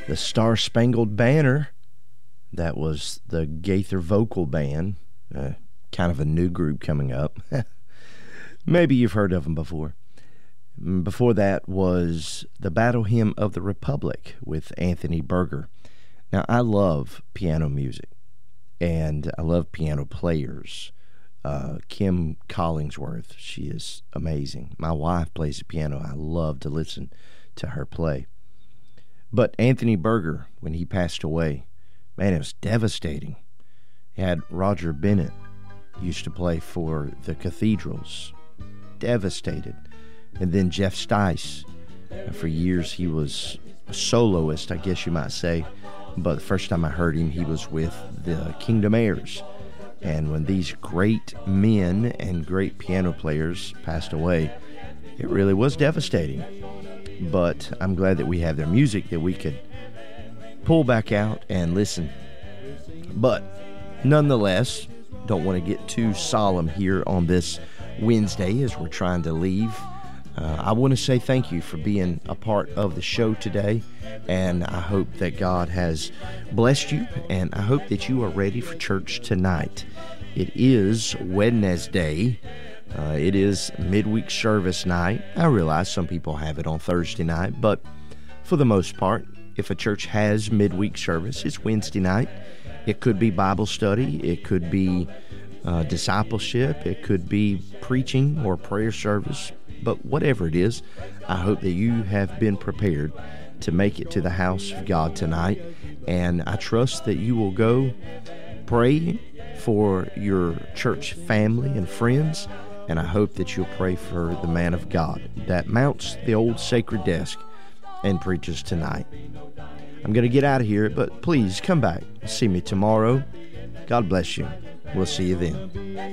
The Star Spangled Banner. That was the Gaither Vocal Band, kind of a new group coming up. Maybe you've heard of them before. Before that was the Battle Hymn of the Republic with Anthony Berger. Now, I love piano music, and I love piano players. Kim Collingsworth, she is amazing. My wife plays the piano. I love to listen to her play. But Anthony Berger, when he passed away, man, it was devastating. He had Roger Bennett, used to play for the Cathedrals, devastated. And then Jeff Stice, for years he was a soloist, I guess you might say. But the first time I heard him, he was with the Kingdom Heirs. And when these great men and great piano players passed away, it really was devastating. But I'm glad that we have their music that we could pull back out and listen. But nonetheless, don't want to get too solemn here on this Wednesday as we're trying to leave. I want to say thank you for being a part of the show today, and I hope that God has blessed you, and I hope that you are ready for church tonight. It is Wednesday. It is midweek service night. I realize some people have it on Thursday night, but for the most part, if a church has midweek service, it's Wednesday night. It could be Bible study. It could be discipleship. It could be preaching or prayer service. But whatever it is, I hope that you have been prepared to make it to the house of God tonight. And I trust that you will go pray for your church family and friends. And I hope that you'll pray for the man of God that mounts the old sacred desk and preaches tonight. I'm going to get out of here, but please come back and see me tomorrow. God bless you. We'll see you then.